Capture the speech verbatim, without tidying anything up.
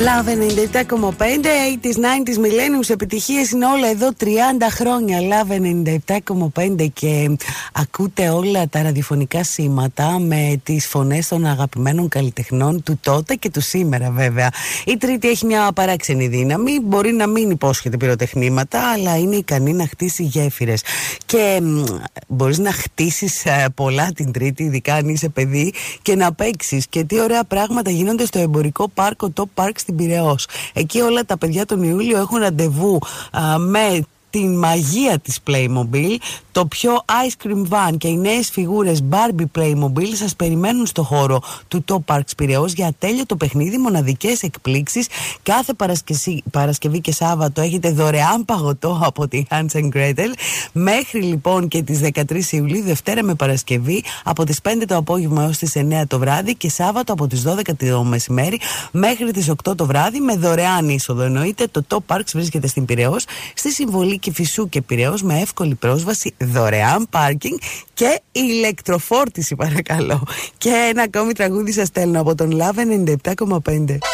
Love ενενήντα επτά κόμμα πέντε, ογδόντα, ενενήντα, millennials, επιτυχίες είναι όλα εδώ τριάντα χρόνια. Love ενενήντα επτά κόμμα πέντε και ακούτε όλα τα ραδιοφωνικά σήματα με τις φωνές των αγαπημένων καλλιτεχνών του τότε και του σήμερα βέβαια. Η Τρίτη έχει μια παράξενη δύναμη, μπορεί να μην υπόσχεται πυροτεχνήματα, αλλά είναι ικανή να χτίσει γέφυρες. Και μ, μπορείς να χτίσεις ε, πολλά την Τρίτη, ειδικά αν είσαι παιδί, και να παίξεις. Και τι ωραία πράγματα γίνονται στο εμπορικό πάρκο Top Park στην Πειραιώς. Εκεί όλα τα παιδιά τον Ιούλιο έχουν ραντεβού α, με την μαγεία της Playmobil, το πιο ice cream van και οι νέες φιγούρες Barbie Playmobil σας περιμένουν στο χώρο του Top Park Πειραιώς για ατέλειωτο παιχνίδι, μοναδικές εκπλήξεις. Κάθε Παρασκευή, Παρασκευή και Σάββατο έχετε δωρεάν παγωτό από τη Hans and Gretel. Μέχρι λοιπόν και τις δεκατρείς Ιουλίου, Δευτέρα με Παρασκευή, από τις πέντε το απόγευμα έως τις εννέα το βράδυ και Σάββατο από τις δώδεκα το μεσημέρι μέχρι τις οκτώ το βράδυ, με δωρεάν είσοδο. Εννοείται, το Top Park βρίσκεται στην Πειραιώς, στη Συμβολή Κηφισού και Πειραιώς, με εύκολη πρόσβαση, δωρεάν πάρκινγκ και ηλεκτροφόρτιση παρακαλώ. Και ένα ακόμη τραγούδι σας στέλνω από τον Love ενενήντα επτά κόμμα πέντε.